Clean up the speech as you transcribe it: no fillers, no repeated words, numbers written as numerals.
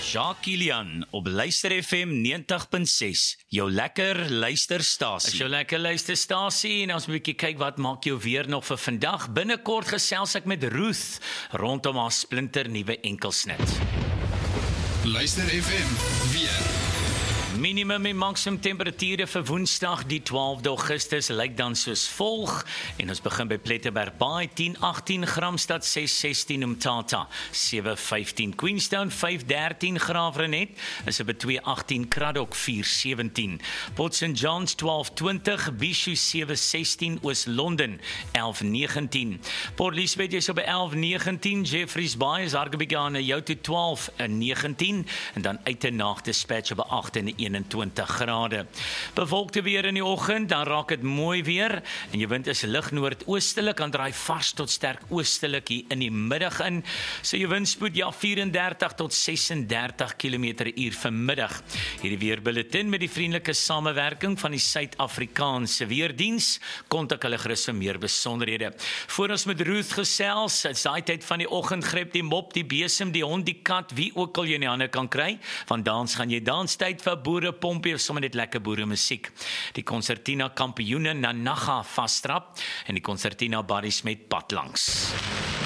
Jacques Kilian op Luister FM 90.6, jou lekker luisterstasie. Is jou lekker luisterstasie en ons moet 'n bietjie kyk wat maak jou weer nog vir vandag. Binnekort gesels ek met Ruth rondom haar splinter nuwe enkelsnit. Luister FM weer. Minimum en maksimum temperature vir Woensdag die 12de Augustus lyk dan soos volg en ons begin by Plettenberg Bay 10-18, Gramstad 6-16 Umtata 7-15, Queenstown 5-13, Graafrenet is op 2-18, Kraddock 4-17, Port St John's 12-20, Bishu 7-16, Oos-London 11-19, Port Elizabeth is op 11-19, Jeffreys Bay is Argebigaan jou toe 12-19 en dan uit te naag dispatch op 8-21 grade. Bewolkte weer in die oggend, dan raak dit mooi weer en jou wind is lig noordoostelik, kan draai vars tot sterk oostelik hier in die middag in. So jou windspoed 34 tot 36 km/h vanmiddag. Hierdie weerbulletin met die vriendelike samewerking van die Suid-Afrikaanse Weerdiens. Kontak hulle gerus vir meer besonderhede. Voor ons met Ruth gesels, is daai tyd van die oggend, gryp die mop, die besem, die hond, die kat, wie ook al jy in die hande kan kry. Van dans gaan jy danstyd vir boerepompie of sommer net lekker boere musiek. Die Concertina kampioene Nanaga vasstrap en die Concertina Barries met pad langs.